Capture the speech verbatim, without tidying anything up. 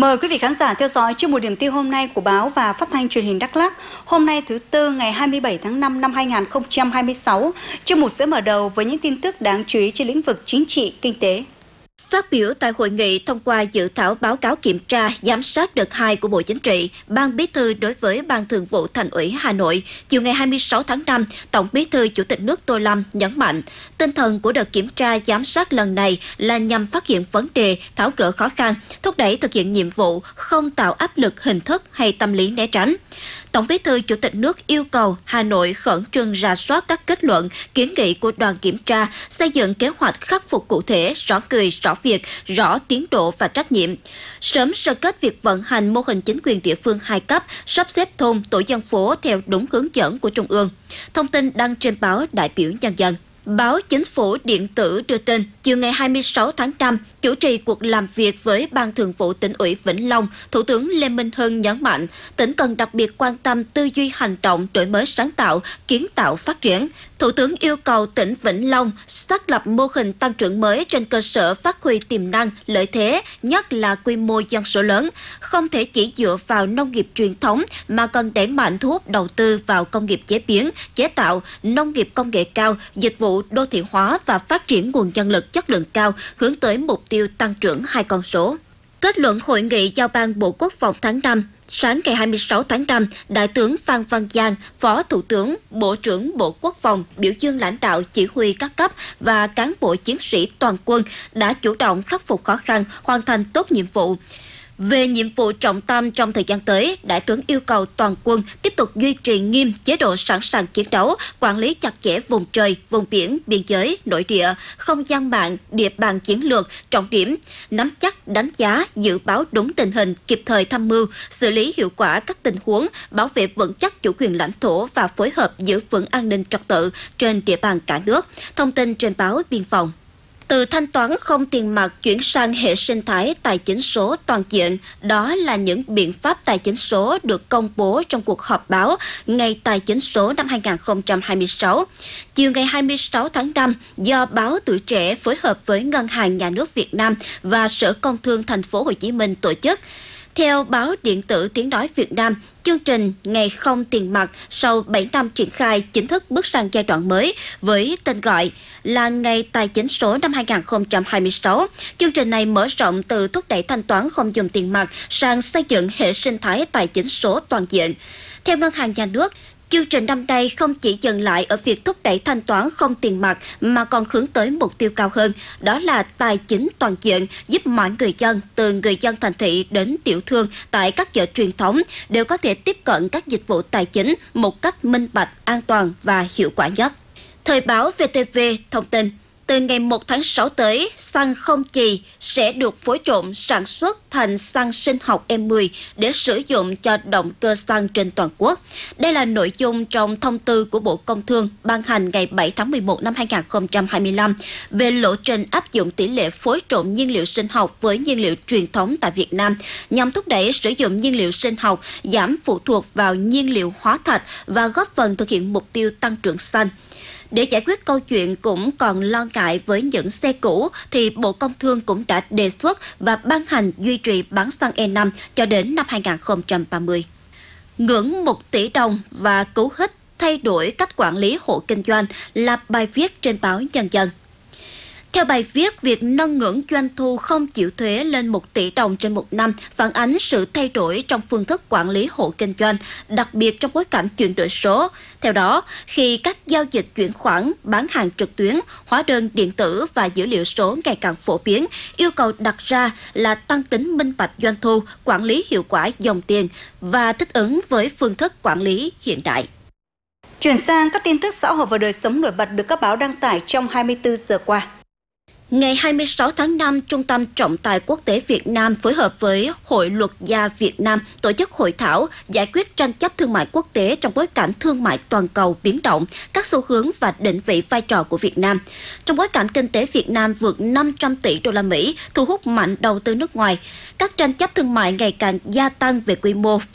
Mời quý vị khán giả theo dõi chuyên mục điểm tin hôm nay của báo và phát thanh truyền hình Đắk Lắk. Hôm nay thứ Tư ngày hai mươi bảy tháng năm năm hai nghìn không trăm hai mươi sáu, chuyên mục sẽ mở đầu với những tin tức đáng chú ý trên lĩnh vực chính trị, kinh tế. Phát biểu tại hội nghị thông qua dự thảo báo cáo kiểm tra, giám sát đợt hai của Bộ Chính trị, Ban Bí thư đối với Ban Thường vụ Thành ủy Hà Nội, chiều ngày hai mươi sáu tháng năm, Tổng Bí thư Chủ tịch nước Tô Lâm nhấn mạnh, tinh thần của đợt kiểm tra giám sát lần này là nhằm phát hiện vấn đề, tháo gỡ khó khăn, thúc đẩy thực hiện nhiệm vụ, không tạo áp lực hình thức hay tâm lý né tránh. Tổng Bí thư Chủ tịch nước yêu cầu Hà Nội khẩn trương rà soát các kết luận, kiến nghị của đoàn kiểm tra, xây dựng kế hoạch khắc phục cụ thể, rõ người, rõ việc, rõ tiến độ và trách nhiệm. Sớm sơ kết việc vận hành mô hình chính quyền địa phương hai cấp, sắp xếp thôn, tổ dân phố theo đúng hướng dẫn của Trung ương. Thông tin đăng trên báo Đại biểu Nhân dân. Báo Chính phủ Điện tử đưa tin, chiều ngày hai mươi sáu tháng năm, chủ trì cuộc làm việc với Ban Thường vụ Tỉnh ủy Vĩnh Long, Thủ tướng Lê Minh Hưng nhấn mạnh, tỉnh cần đặc biệt quan tâm tư duy hành động, đổi mới sáng tạo, kiến tạo phát triển. Thủ tướng yêu cầu tỉnh Vĩnh Long xác lập mô hình tăng trưởng mới trên cơ sở phát huy tiềm năng, lợi thế, nhất là quy mô dân số lớn, không thể chỉ dựa vào nông nghiệp truyền thống mà cần đẩy mạnh thu hút đầu tư vào công nghiệp chế biến, chế tạo, nông nghiệp công nghệ cao, dịch vụ đô thị hóa và phát triển nguồn nhân lực chất lượng cao, hướng tới mục tiêu tăng trưởng hai con số. Kết luận hội nghị giao ban Bộ Quốc phòng tháng năm, sáng ngày hai mươi sáu tháng năm, Đại tướng Phan Văn Giang, Phó Thủ tướng, Bộ trưởng Bộ Quốc phòng biểu dương lãnh đạo chỉ huy các cấp và cán bộ chiến sĩ toàn quân đã chủ động khắc phục khó khăn, hoàn thành tốt nhiệm vụ. Về nhiệm vụ trọng tâm trong thời gian tới, Đại tướng yêu cầu toàn quân tiếp tục duy trì nghiêm chế độ sẵn sàng chiến đấu, quản lý chặt chẽ vùng trời, vùng biển, biên giới, nội địa, không gian mạng, địa bàn chiến lược, trọng điểm, nắm chắc, đánh giá, dự báo đúng tình hình, kịp thời tham mưu, xử lý hiệu quả các tình huống, bảo vệ vững chắc chủ quyền lãnh thổ và phối hợp giữ vững an ninh trật tự trên địa bàn cả nước. Thông tin trên báo Biên phòng. Từ thanh toán không tiền mặt chuyển sang hệ sinh thái tài chính số toàn diện, đó là những biện pháp tài chính số được công bố trong cuộc họp báo Ngày Tài chính số năm hai nghìn không trăm hai mươi sáu. Chiều ngày hai mươi sáu tháng năm, do báo Tuổi Trẻ phối hợp với Ngân hàng Nhà nước Việt Nam và Sở Công Thương Thành phố Hồ Chí Minh tổ chức. Theo báo điện tử Tiếng nói Việt Nam, chương trình Ngày không tiền mặt sau bảy năm triển khai chính thức bước sang giai đoạn mới với tên gọi là Ngày Tài chính số năm hai nghìn không trăm hai mươi sáu. Chương trình này mở rộng từ thúc đẩy thanh toán không dùng tiền mặt sang xây dựng hệ sinh thái tài chính số toàn diện. Theo Ngân hàng Nhà nước, chương trình năm nay không chỉ dừng lại ở việc thúc đẩy thanh toán không tiền mặt mà còn hướng tới mục tiêu cao hơn, đó là tài chính toàn diện, giúp mọi người dân, từ người dân thành thị đến tiểu thương tại các chợ truyền thống đều có thể tiếp cận các dịch vụ tài chính một cách minh bạch, an toàn và hiệu quả nhất. Thời báo vê tê vê thông tin, từ ngày một tháng sáu tới, xăng không chì sẽ được phối trộn sản xuất thành xăng sinh học E mười để sử dụng cho động cơ xăng trên toàn quốc. Đây là nội dung trong thông tư của Bộ Công Thương ban hành ngày bảy tháng mười một năm hai nghìn không trăm hai mươi lăm về lộ trình áp dụng tỷ lệ phối trộn nhiên liệu sinh học với nhiên liệu truyền thống tại Việt Nam nhằm thúc đẩy sử dụng nhiên liệu sinh học, giảm phụ thuộc vào nhiên liệu hóa thạch và góp phần thực hiện mục tiêu tăng trưởng xanh. Để giải quyết câu chuyện cũng còn lo ngại với những xe cũ, thì Bộ Công Thương cũng đã đề xuất và ban hành duy trì bán xăng E năm cho đến năm hai nghìn không trăm ba mươi. Ngưỡng một tỷ đồng và cú hích thay đổi cách quản lý hộ kinh doanh là bài viết trên báo Nhân dân. Theo bài viết, việc nâng ngưỡng doanh thu không chịu thuế lên một tỷ đồng trên một năm phản ánh sự thay đổi trong phương thức quản lý hộ kinh doanh, đặc biệt trong bối cảnh chuyển đổi số. Theo đó, khi các giao dịch chuyển khoản, bán hàng trực tuyến, hóa đơn điện tử và dữ liệu số ngày càng phổ biến, yêu cầu đặt ra là tăng tính minh bạch doanh thu, quản lý hiệu quả dòng tiền và thích ứng với phương thức quản lý hiện đại. Chuyển sang các tin tức xã hội và đời sống nổi bật được các báo đăng tải trong hai mươi tư giờ qua. Ngày hai mươi sáu tháng năm, Trung tâm Trọng tài Quốc tế Việt Nam phối hợp với Hội Luật gia Việt Nam tổ chức hội thảo giải quyết tranh chấp thương mại quốc tế trong bối cảnh thương mại toàn cầu biến động, các xu hướng và định vị vai trò của Việt Nam. Trong bối cảnh kinh tế Việt Nam vượt năm trăm tỷ đô la Mỹ, thu hút mạnh đầu tư nước ngoài, các tranh chấp thương mại ngày càng gia tăng về quy mô